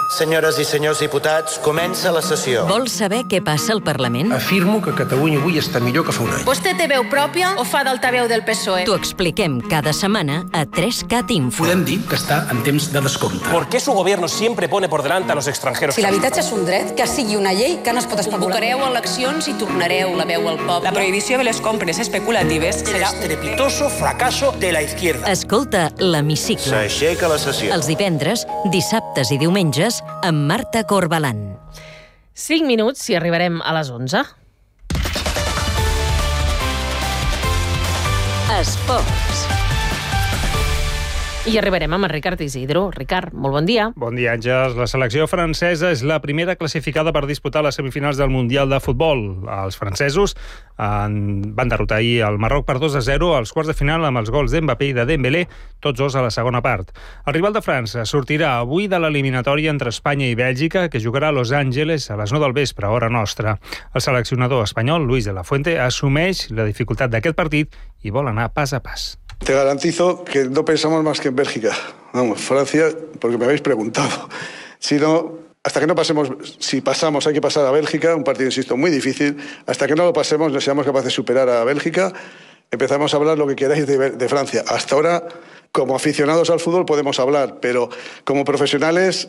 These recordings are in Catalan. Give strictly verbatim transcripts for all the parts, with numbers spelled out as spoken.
Senyores i senyors diputats, comença la sessió. Vols saber què passa al Parlament? Afirmo que Catalunya avui està millor que fa un any. Vostè té veu pròpia o fa d'altaveu del P S O E? T'ho expliquem cada setmana a tres cat Info. Podem dir que està en temps de descompte. ¿Por qué su gobierno siempre pone por delante a los extranjeros? Si l'habitatge és un dret, que sigui una llei que no es pot especular. Convocareu eleccions i tornareu la veu al poble. La prohibició de les compres especulatives El estrepitoso fracaso de la izquierda. Escolta l'Hemicicle. S'aixeca la sessió. Els divendres, dissabtes i diumenges amb Marta Corbalan. cinc minuts i arribarem a les onze. Esports. I arribarem amb en Ricard Isidro. Ricard, molt bon dia. Bon dia, Àngels. La selecció francesa és la primera classificada per disputar les semifinals del Mundial de Futbol. Els francesos en van derrotar ahir el Marroc per dos a zero als quarts de final amb els gols d'Mbappé i de Dembélé, tots dos a la segona part. El rival de França sortirà avui de l'eliminatòria entre Espanya i Bèlgica, que jugarà a Los Angeles a les nou del vespre, hora nostra. El seleccionador espanyol, Luis de la Fuente, assumeix la dificultat d'aquest partit i vol anar pas a pas. Te garantizo que no pensamos más que en Bélgica. Vamos, Francia, porque me habéis preguntado. Si no, hasta que no pasemos, si pasamos hay que pasar a Bélgica, un partido, insisto, muy difícil. Hasta que no lo pasemos, no seamos capaces de superar a Bélgica, empezamos a hablar lo que queráis de, de Francia. Hasta ahora, como aficionados al fútbol podemos hablar, pero como profesionales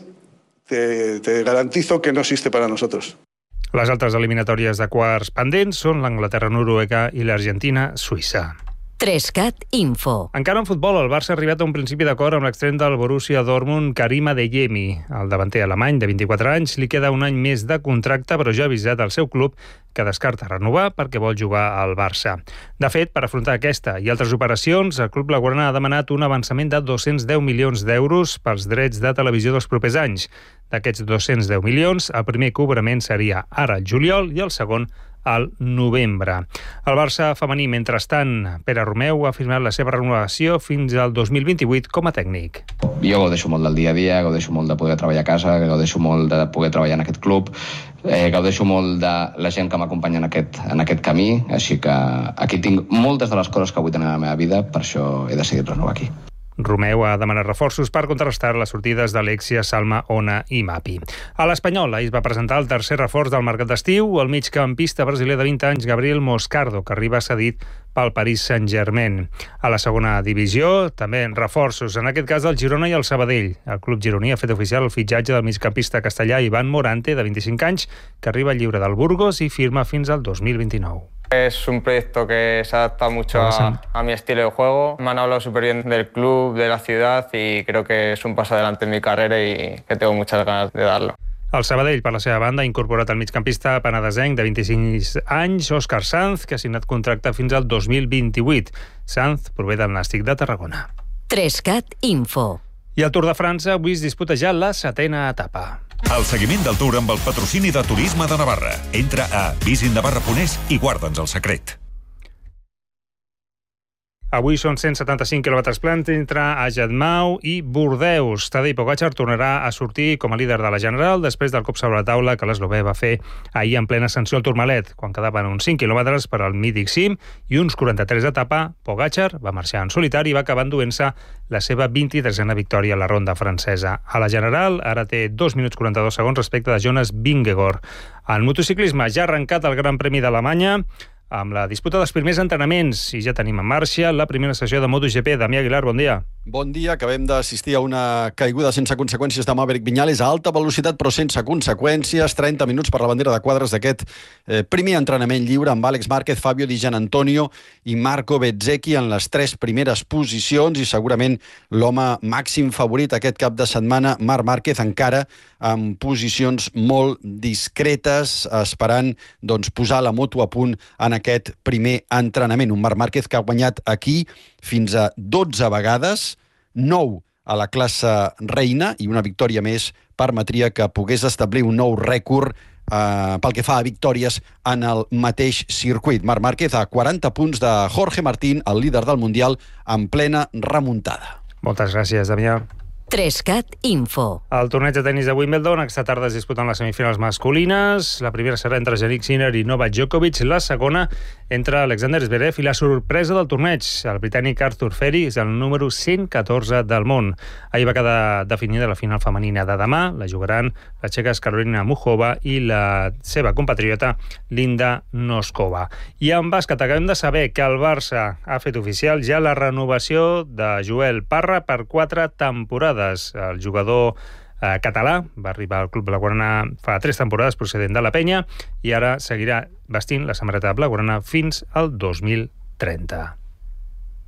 te, te garantizo que no existe para nosotros. Les altres eliminatòries de quarts pendents són l'Anglaterra-Noruega i l'Argentina-Suïssa. tres cat Info. Encara en futbol, el Barça ha arribat a un principi d'acord amb l'extrem del Borussia Dortmund, Karim Adeyemi. El davanter alemany, de vint-i-quatre anys, li queda un any més de contracte, però ja ha avisat al seu club que descarta renovar perquè vol jugar al Barça. De fet, per afrontar aquesta i altres operacions, el club blaugrana ha demanat un avançament de dos-cents deu milions d'euros pels drets de televisió dels propers anys. D'aquests dos-cents deu milions, el primer cobrament seria ara al juliol i el segon al novembre. El Barça femení, mentrestant, Pere Romeu ha firmat la seva renovació fins al dos mil vint-i-vuit com a tècnic. Jo gaudeixo molt del dia a dia, gaudeixo molt de poder treballar a casa, gaudeixo molt de poder treballar en aquest club, eh, gaudeixo molt de la gent que m'acompanya en aquest, en aquest camí, així que aquí tinc moltes de les coses que vull tenir a la meva vida, per això he decidit renovar aquí. Romeu ha demanat reforços per contrastar les sortides d'Alexia, Salma, Ona i Mapi. A l'Espanyol, ahir es va presentar el tercer reforç del mercat d'estiu, el migcampista brasiler de vint anys, Gabriel Moscardo, que arriba cedit pel Paris Saint-Germain. A la segona divisió, també reforços, en aquest cas el Girona i el Sabadell. El club gironí ha fet oficial el fitxatge del migcampista castellà Ivan Morante, de vint-i-cinc anys, que arriba lliure del Burgos i firma fins al dos mil vint-i-nou. Es un proyecto que se adapta mucho a, a mi estilo de juego. Me han hablado súper bien del club, de la ciudad y creo que es un paso adelante en mi carrera y que tengo muchas ganas de darlo. El Sabadell, per la seva banda, ha incorporat el migcampista penedesenc de vint-i-cinc anys, Òscar Sanz, que ha signat contracte fins al dos mil vint-i-vuit. Sanz prové del Nàstic de Tarragona. tres cat Info. I el Tour de França avui es disputa ja la setena etapa. El seguiment del Tour amb el patrocini de Turisme de Navarra. Entra a visitnavarra punt es i guarda'ns el secret. Avui són cent setanta-cinc quilòmetres plans entre Ajacmau i Bordeus. Tadej Pogačar tornarà a sortir com a líder de la General després del cop sobre la taula que l'eslovè va fer ahir en plena ascensió al Tourmalet, quan quedaven uns cinc quilòmetres per al mític cim i uns quaranta-tres d'etapa. Pogačar va marxar en solitari i va acabar enduent-se la seva vint-i-tresena victòria a la ronda francesa. A la General ara té dos minuts quaranta-dos segons respecte de Jonas Vingegaard. En motociclisme ja ha arrencat el Gran Premi d'Alemanya amb la disputa dels primers entrenaments i ja tenim en marxa la primera sessió de MotoGP. Damià Aguilar, bon dia. Bon dia. Acabem d'assistir a una caiguda sense conseqüències de Maverick Viñales a alta velocitat però sense conseqüències. trenta minuts per la bandera de quadres d'aquest eh, primer entrenament lliure amb Àlex Márquez, Fabio Di Gianantonio i Marco Bezzecchi en les tres primeres posicions i segurament l'home màxim favorit aquest cap de setmana, Marc Márquez, encara en posicions molt discretes, esperant doncs, posar la moto a punt en aquest primer entrenament. Un Marc Márquez que ha guanyat aquí fins a dotze vegades, nou a la classe reina, i una victòria més permetria que pogués establir un nou rècord eh, pel que fa a victòries en el mateix circuit. Marc Márquez a quaranta punts de Jorge Martín, el líder del Mundial, en plena remuntada. Moltes gràcies, Damià. Trescat Info. El torneig de tenis de Wimbledon aquesta tarda es disputen les semifinals masculines. La primera serà entre Jannik Sinner i Novak Djokovic, la segona entre Alexander Zverev i la sorpresa del torneig. El britànic Arthur Ferry és el número cent catorze del món. Ahir va quedar definida la final femenina de demà. La jugaran les txeques Karolina Muchova i la seva compatriota Linda Noskova. I en bàsquet acabem de saber que el Barça ha fet oficial ja la renovació de Joel Parra per quatre temporades. El jugador eh, català va arribar al club blaugrana fa tres temporades procedent de la Penya i ara seguirà vestint la samarreta blaugrana fins al dos mil trenta.